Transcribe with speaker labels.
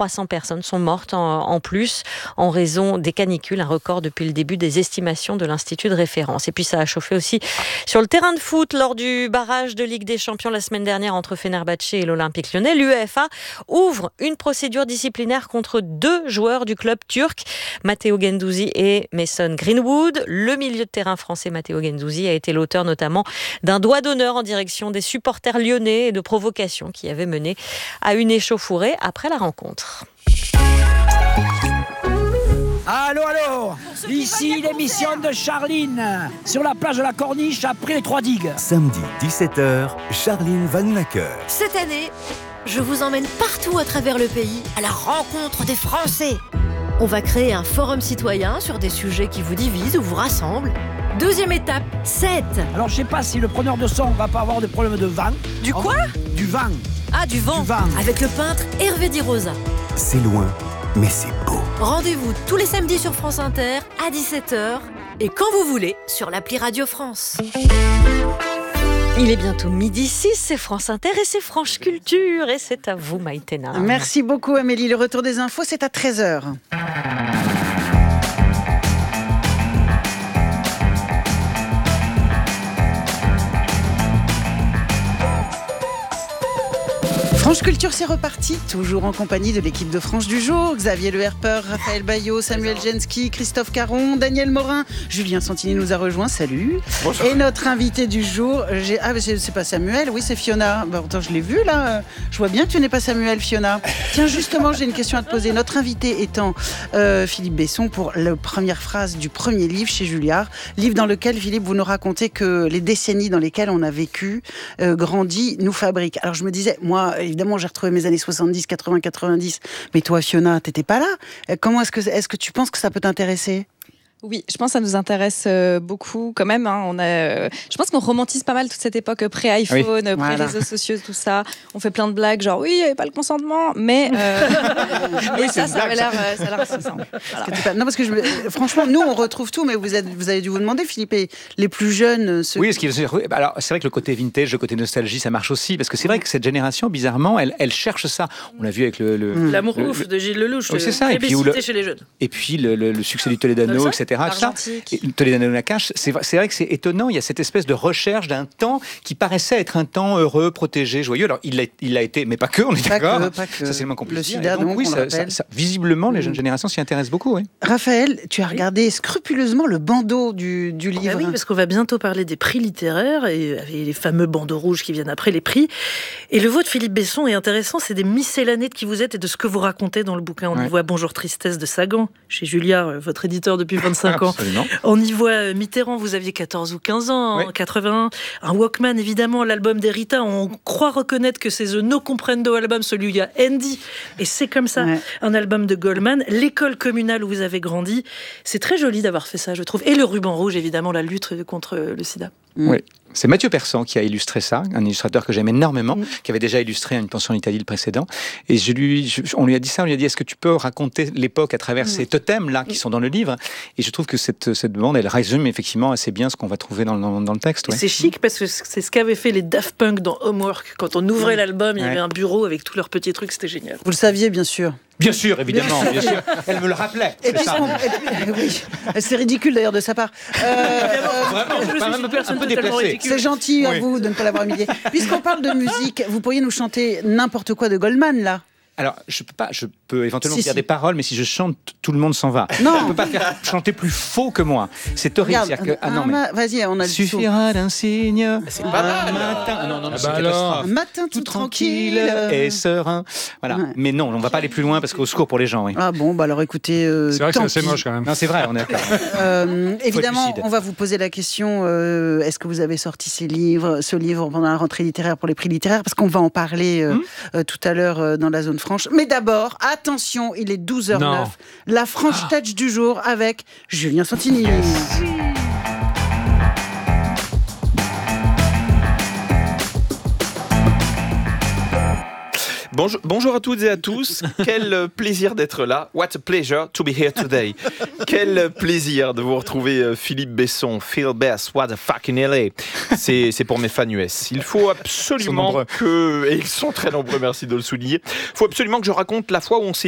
Speaker 1: 1300 personnes sont mortes en plus en raison des canicules, un record depuis le début des estimations de l'Institut de référence. Et puis ça a chauffé aussi sur le terrain de foot lors du barrage de Ligue des Champions la semaine dernière entre Fenerbahçe et l'Olympique Lyonnais. L'UEFA ouvre une procédure disciplinaire contre 2 joueurs du club turc, Matteo Guendouzi et Mason Greenwood. Le milieu de terrain français Matteo Guendouzi a été l'auteur notamment d'un doigt d'honneur en direction des supporters lyonnais et de provocations qui avaient mené à une échauffourée après la rencontre.
Speaker 2: Allô, ici l'émission de Charline, sur la plage de la Corniche, après les 3 digues.
Speaker 3: Samedi, 17h, Charline Vanhoenacker.
Speaker 4: Cette année, je vous emmène partout à travers le pays, à la rencontre des Français. On va créer un forum citoyen sur des sujets qui vous divisent ou vous rassemblent. Deuxième étape, 7.
Speaker 2: Alors je sais pas si le preneur de son va pas avoir de problème de vent.
Speaker 4: Du quoi ?
Speaker 2: Du vent.
Speaker 4: Ah, du vent. Avec le peintre Hervé Di Rosa.
Speaker 3: C'est loin, mais c'est beau.
Speaker 4: Rendez-vous tous les samedis sur France Inter à 17h et quand vous voulez sur l'appli Radio France.
Speaker 1: Il est bientôt 12h06, c'est France Inter et c'est Franche Culture et c'est à vous Maïtena.
Speaker 5: Merci beaucoup Amélie, le retour des infos c'est à 13h. Franche Culture, c'est reparti, toujours en compagnie de l'équipe de Franche du jour. Xavier Le Herper, Raphaël Baillot, Samuel Genski, Christophe Caron, Daniel Morin, Julien Santini nous a rejoint, salut. Bonjour. Et notre invité du jour, c'est pas Samuel, oui c'est Fiona. Pourtant je l'ai vu là, je vois bien que tu n'es pas Samuel, Fiona. Tiens justement, j'ai une question à te poser. Notre invité étant Philippe Besson pour la première phrase du premier livre chez Julliard. Livre dans lequel, Philippe, vous nous racontez que les décennies dans lesquelles on a vécu, grandi, nous fabriquent. Alors je me disais, moi, évidemment, j'ai retrouvé mes années 70, 80, 90. Mais toi, Fiona, t'étais pas là. Comment est-ce que tu penses que ça peut t'intéresser ?
Speaker 6: Oui, je pense que ça nous intéresse beaucoup quand même. Je pense qu'on romantise pas mal toute cette époque pré-iPhone, pré-réseaux sociaux, tout ça. On fait plein de blagues, genre oui, il n'y avait pas le consentement, mais ça avait l'air intéressant. Voilà.
Speaker 5: Non, parce que franchement, nous, on retrouve tout, mais vous avez dû vous demander, Philippe, les plus jeunes...
Speaker 7: Oui, alors c'est vrai que le côté vintage, le côté nostalgie, ça marche aussi, parce que c'est vrai que cette génération, bizarrement, elle cherche ça. On l'a vu avec
Speaker 8: l'amour ouf de Gilles Lelouch,
Speaker 7: c'est ça.
Speaker 8: chez les jeunes.
Speaker 7: Et puis le succès du Toledano, etc. Toledano Nakache, c'est vrai que c'est étonnant. Il y a cette espèce de recherche d'un temps qui paraissait être un temps heureux, protégé, joyeux. Alors il l'a été, mais pas que. On est d'accord. Ça c'est le moins qu'on puisse dire.
Speaker 5: Le sida, donc
Speaker 7: oui, visiblement, les jeunes générations s'y intéressent beaucoup. Oui.
Speaker 5: Raphaël, tu as regardé scrupuleusement le bandeau du livre.
Speaker 8: Oui, parce qu'on va bientôt parler des prix littéraires et les fameux bandeaux rouges qui viennent après les prix. Et le vôtre, Philippe Besson, est intéressant. C'est des miscellanées de qui vous êtes et de ce que vous racontez dans le bouquin. On y voit Bonjour Tristesse de Sagan chez Julliard, votre éditeur depuis 25 ans.
Speaker 7: Absolument.
Speaker 8: On y voit Mitterrand, vous aviez 14 ou 15 ans, en 81. Un Walkman, évidemment, l'album d'Erita. On croit reconnaître que c'est The No Comprendo album, celui où il y a Andy. Et c'est comme ça. Ouais. Un album de Goldman. L'école communale où vous avez grandi. C'est très joli d'avoir fait ça, je trouve. Et le ruban rouge, évidemment, la lutte contre le sida.
Speaker 7: Oui. C'est Mathieu Persan qui a illustré ça, un illustrateur que j'aime énormément, qui avait déjà illustré Une pension en Italie le précédent. Et on lui a dit ça, on lui a dit est-ce que tu peux raconter l'époque à travers ces totems-là qui sont dans le livre ? Et je trouve que cette bande, elle résume effectivement assez bien ce qu'on va trouver dans le texte. Ouais.
Speaker 8: C'est chic parce que c'est ce qu'avaient fait les Daft Punk dans Homework. Quand on ouvrait l'album, il y avait un bureau avec tous leurs petits trucs, c'était génial.
Speaker 5: Vous le saviez, bien sûr.
Speaker 7: Bien sûr, évidemment, bien sûr. Elle me le rappelait.
Speaker 5: Oui. C'est ridicule d'ailleurs de sa part.
Speaker 7: Un peu déplacé.
Speaker 5: C'est gentil à vous de ne pas l'avoir humilié. Puisqu'on parle de musique, vous pourriez nous chanter n'importe quoi de Goldman, là ?
Speaker 7: Alors, je peux éventuellement dire des paroles, mais si je chante, tout le monde s'en va.
Speaker 5: Non.
Speaker 7: Je ne peux pas faire chanter plus faux que moi. C'est horrible.
Speaker 5: Vas-y, on a le
Speaker 7: suffira d'un signe.
Speaker 8: C'est pas mal.
Speaker 7: Non, c'est catastrophe.
Speaker 5: Un matin tout tranquille
Speaker 7: et serein. Voilà. Ouais. Mais non, on ne va pas aller plus loin parce qu'au secours pour les gens. Oui.
Speaker 5: Ah bon, bah alors écoutez.
Speaker 9: C'est vrai que c'est assez moche quand même.
Speaker 7: Non, c'est vrai, on est d'accord.
Speaker 5: Évidemment, on va vous poser la question est-ce que vous avez sorti ce livre pendant la rentrée littéraire pour les prix littéraires ? Parce qu'on va en parler tout à l'heure dans la zone franche. Mais d'abord, attention, il est 12h09. La Franche Touch du jour avec Julien Santini.
Speaker 10: Bonjour à toutes et à tous. Quel plaisir d'être là. What a pleasure to be here today. Quel plaisir de vous retrouver, Philippe Besson. Phil Bess, what a fucking LA. C'est pour mes fans US. Il faut absolument et ils sont très nombreux, merci de le souligner. Il faut absolument que je raconte la fois où on s'est